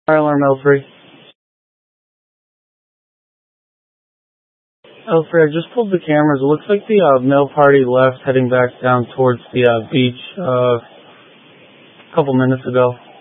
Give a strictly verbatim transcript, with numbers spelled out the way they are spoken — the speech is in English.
Fire alarm L three. L three, I just pulled the cameras. It looks like the uh, male party left heading back down towards the uh, beach uh, a couple minutes ago.